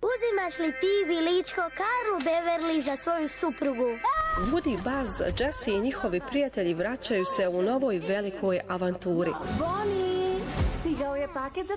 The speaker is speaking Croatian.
Uzimaš li ti viličko Karlu Beverly za svoju suprugu? Woody, Buzz, Jessie i njihovi prijatelji vraćaju se u novoj velikoj avanturi. Bonnie, stigao je paket za